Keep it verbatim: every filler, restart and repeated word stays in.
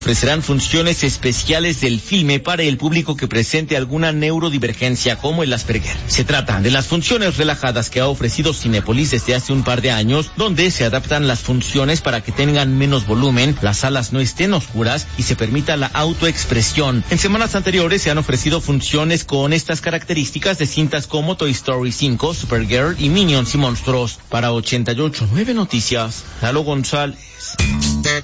Ofrecerán funciones especiales del filme para el público que presente alguna neurodivergencia como el Asperger. Se trata de las funciones relajadas que ha ofrecido Cinépolis desde hace un par de años, donde se adaptan las funciones para que tengan menos volumen, las salas no estén oscuras y se permita la autoexpresión. En semanas anteriores se han ofrecido funciones con estas características de cintas como Toy Story cinco, Supergirl y Minions y Monstruos. Para ochenta y ocho punto nueve Noticias, Lalo González.